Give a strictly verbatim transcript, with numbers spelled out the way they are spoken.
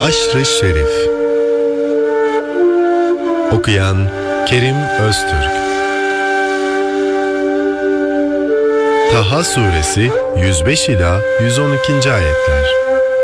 Haşr-ı Şerif. Okuyan Kerim Öztürk. Taha Suresi yüz beş ila yüz on ikinci ayetler.